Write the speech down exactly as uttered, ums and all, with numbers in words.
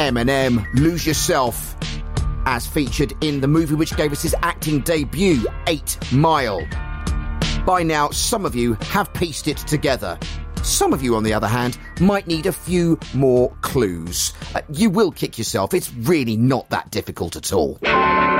Eminem, Lose Yourself, as featured in the movie which gave us his acting debut, Eight Mile. By now, some of you have pieced it together. Some of you, on the other hand, might need a few more clues. Uh, you will kick yourself. It's really not that difficult at all.